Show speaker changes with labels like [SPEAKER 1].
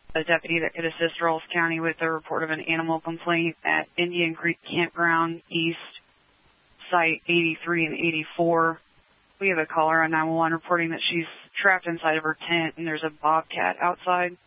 [SPEAKER 1] a deputy that could assist Rawls County with a report of an animal complaint at Indian Creek Campground East, Site 83 and 84. We have a caller on 911 reporting that she's trapped inside of her tent and there's a bobcat outside.